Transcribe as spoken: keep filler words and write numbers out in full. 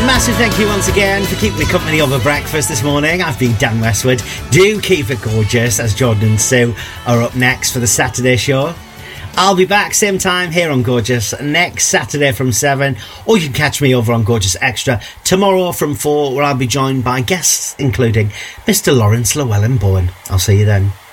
Massive thank you once again for keeping me company over breakfast this morning. I've been Dan Westwood. Do keep it gorgeous, as Jordan and Sue are up next for the Saturday show. I'll be back same time here on Gorgeous next Saturday from seven, or you can catch me over on Gorgeous Extra tomorrow from four, where I'll be joined by guests including Mister Lawrence Llewellyn Bowen. I'll see you then.